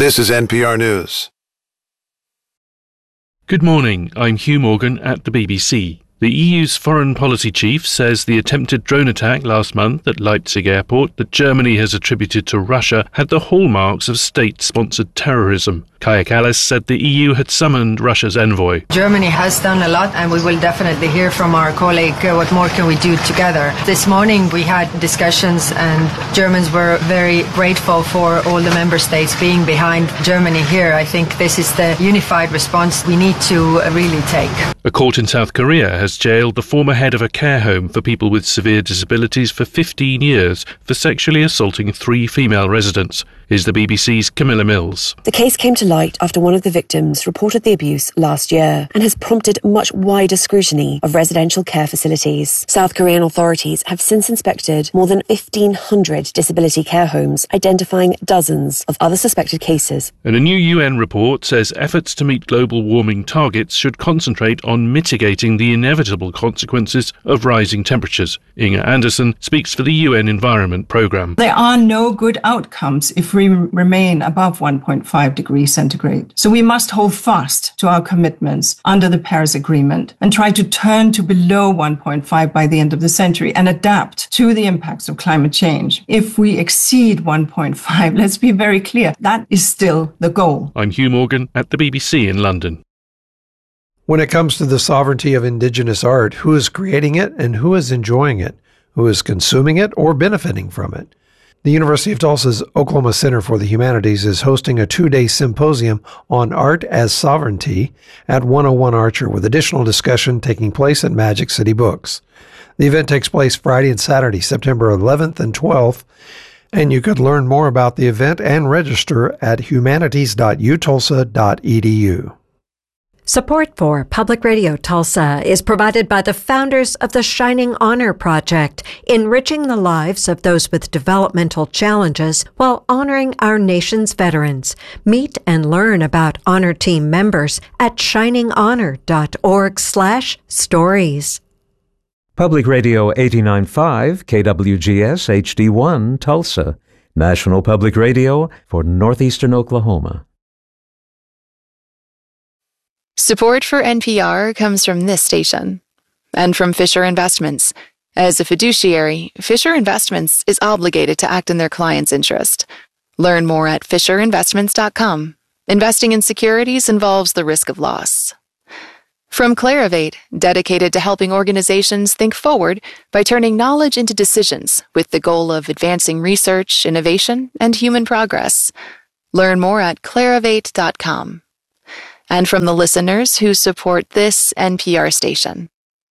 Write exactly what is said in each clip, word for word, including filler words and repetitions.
This is N P R News. Good morning, I'm Hugh Morgan at the B B C. The E U's foreign policy chief says the attempted drone attack last month at Leipzig airport that Germany has attributed to Russia had the hallmarks of state-sponsored terrorism. Kaja Kallas said the E U had summoned Russia's envoy. Germany has done a lot, and we will definitely hear from our colleague uh, what more can we do together. This morning we had discussions, and Germans were very grateful for all the member states being behind Germany here. I think this is the unified response we need to uh, really take. A court in South Korea has jailed the former head of a care home for people with severe disabilities for fifteen years for sexually assaulting three female residents. Here's the B B C's Camilla Mills. The case came to light after one of the victims reported the abuse last year and has prompted much wider scrutiny of residential care facilities. South Korean authorities have since inspected more than fifteen hundred disability care homes, identifying dozens of other suspected cases. And a new U N report says efforts to meet global warming targets should concentrate on mitigating the inevitable consequences of rising temperatures. Inga Anderson speaks for the U N Environment Programme. There are no good outcomes if we remain above one point five degrees centigrade. So we must hold fast to our commitments under the Paris Agreement and try to turn to below one point five by the end of the century and adapt to the impacts of climate change. If we exceed one point five, let's be very clear, that is still the goal. I'm Hugh Morgan at the B B C in London. When it comes to the sovereignty of indigenous art, who is creating it and who is enjoying it? Who is consuming it or benefiting from it? The University of Tulsa's Oklahoma Center for the Humanities is hosting a two-day symposium on art as sovereignty at one oh one Archer, with additional discussion taking place at Magic City Books. The event takes place Friday and Saturday, September eleventh and twelfth, and you could learn more about the event and register at humanities dot u tulsa dot e d u. Support for Public Radio Tulsa is provided by the founders of the Shining Honor Project, enriching the lives of those with developmental challenges while honoring our nation's veterans. Meet and learn about Honor Team members at shining honor dot org slash stories. Public Radio eighty-nine point five, K W G S H D one, Tulsa. National Public Radio for Northeastern Oklahoma. Support for N P R comes from this station and from Fisher Investments. As a fiduciary, Fisher Investments is obligated to act in their client's interest. Learn more at fisher investments dot com. Investing in securities involves the risk of loss. From Clarivate, dedicated to helping organizations think forward by turning knowledge into decisions with the goal of advancing research, innovation, and human progress. Learn more at clarivate dot com. And from the listeners who support this N P R station.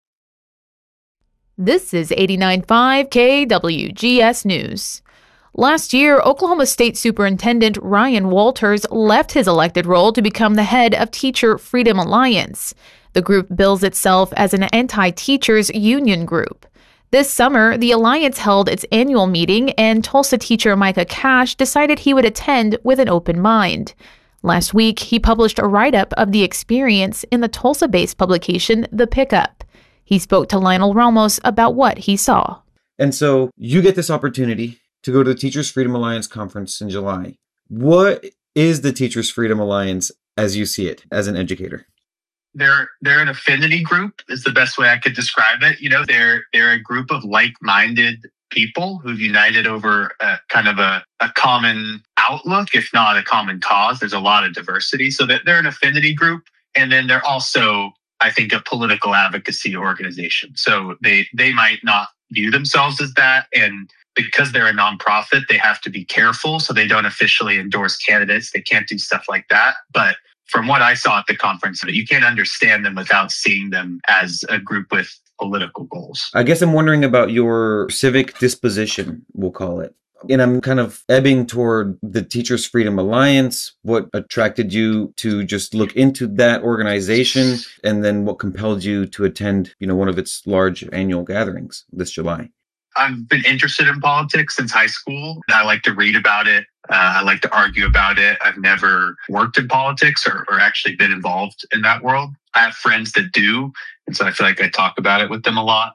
This is eighty-nine point five K W G S News. Last year, Oklahoma State Superintendent Ryan Walters left his elected role to become the head of Teacher Freedom Alliance. The group bills itself as an anti-teachers union group. This summer, the Alliance held its annual meeting, and Tulsa teacher Micah Cash decided he would attend with an open mind. Last week, he published a write-up of the experience in the Tulsa-based publication, The Pickup. He spoke to Lionel Ramos about what he saw. And so you get this opportunity to go to the Teachers Freedom Alliance conference in July. What is the Teachers Freedom Alliance as you see it as an educator? They're they're an affinity group is the best way I could describe it. You know, they're they're a group of like-minded people who've united over a, kind of a, a common outlook, if not a common cause. There's a lot of diversity. So that they're an affinity group. And then they're also, I think, a political advocacy organization. So they they might not view themselves as that. And because they're a nonprofit, they have to be careful. So they don't officially endorse candidates. They can't do stuff like that. But from what I saw at the conference, you can't understand them without seeing them as a group with political goals. I guess I'm wondering about your civic disposition, we'll call it. And I'm kind of ebbing toward the Teachers Freedom Alliance. What attracted you to just look into that organization? And then what compelled you to attend, you know, one of its large annual gatherings this July? I've been interested in politics since high school. I like to read about it. Uh, I like to argue about it. I've never worked in politics or, or actually been involved in that world. I have friends that do, and so I feel like I talk about it with them a lot.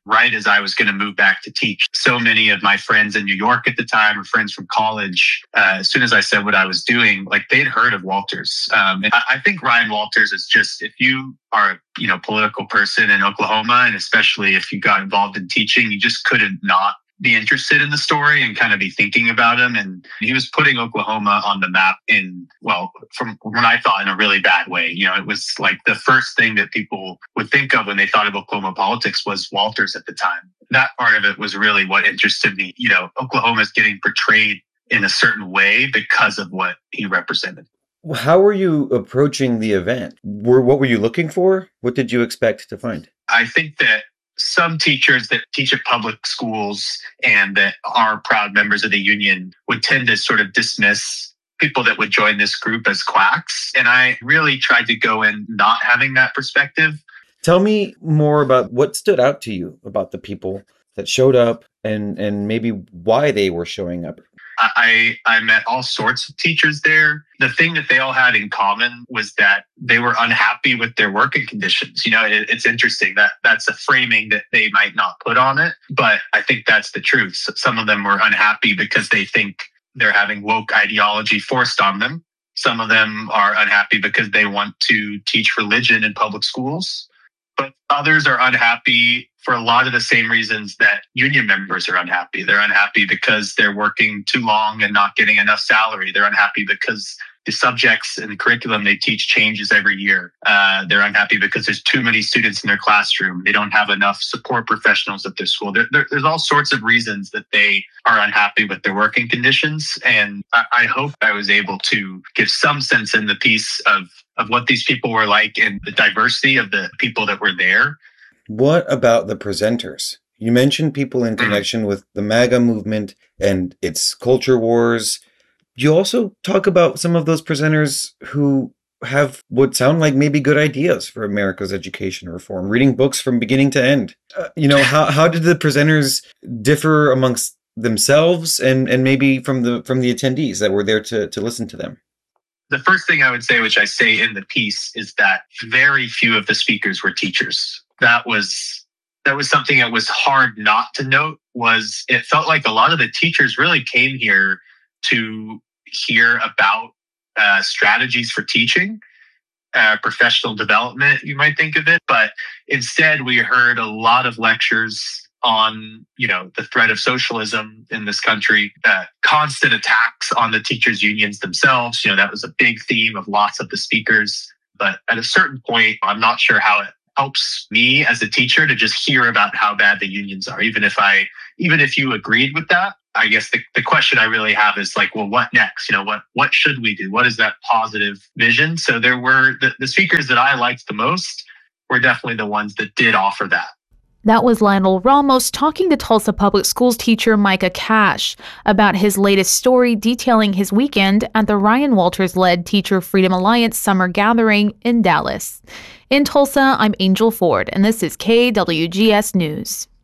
right as I was going to move back to teach. So many of my friends in New York at the time, or friends from college, uh, as soon as I said what I was doing, like they'd heard of Walters. Um, and I, I think Ryan Walters is just, if you are a you know political person in Oklahoma, and especially if you got involved in teaching, you just couldn't not be interested in the story and kind of be thinking about him. And he was putting Oklahoma on the map in, well, from what I thought, in a really bad way. You know, it was like the first thing that people would think of when they thought of Oklahoma politics was Walters at the time. That part of it was really what interested me. You know, Oklahoma is getting portrayed in a certain way because of what he represented. How were you approaching the event? Were, what were you looking for? What did you expect to find? I think that some teachers that teach at public schools and that are proud members of the union would tend to sort of dismiss people that would join this group as quacks. And I really tried to go in not having that perspective. Tell me more about what stood out to you about the people that showed up and, and maybe why they were showing up. I, I met all sorts of teachers there. The thing that they all had in common was that they were unhappy with their working conditions. You know, it, it's interesting that that's a framing that they might not put on it, but I think that's the truth. So some of them were unhappy because they think they're having woke ideology forced on them. Some of them are unhappy because they want to teach religion in public schools. But others are unhappy for a lot of the same reasons that union members are unhappy. They're unhappy because they're working too long and not getting enough salary. They're unhappy because the subjects and the curriculum they teach changes every year. Uh, they're unhappy because there's too many students in their classroom. They don't have enough support professionals at their school. There, there, there's all sorts of reasons that they are unhappy with their working conditions. And I, I hope I was able to give some sense in the piece of, of what these people were like and the diversity of the people that were there. What about the presenters? You mentioned people in connection with the MAGA movement and its culture wars. You also talk about some of those presenters who have what sound like maybe good ideas for America's education reform, reading books from beginning to end. Uh, you know, how how did the presenters differ amongst themselves and, and maybe from the from the attendees that were there to, to listen to them? The first thing I would say, which I say in the piece, is that very few of the speakers were teachers. That was that was something that was hard not to note. Was it felt like a lot of the teachers really came here to hear about uh, strategies for teaching, uh, professional development, you might think of it. But instead, we heard a lot of lectures on, you know, the threat of socialism in this country, uh, constant attacks on the teachers' unions themselves. You know, that was a big theme of lots of the speakers. But at a certain point, I'm not sure how it helps me as a teacher to just hear about how bad the unions are, even if I, even if you agreed with that. I guess the, the question I really have is like, well, what next? You know, what what should we do? What is that positive vision? So there were the, the speakers that I liked the most were definitely the ones that did offer that. That was Lionel Ramos talking to Tulsa Public Schools teacher Micah Cash about his latest story detailing his weekend at the Ryan Walters-led Teacher Freedom Alliance Summer Gathering in Dallas. In Tulsa, I'm Angel Ford, and this is K W G S News.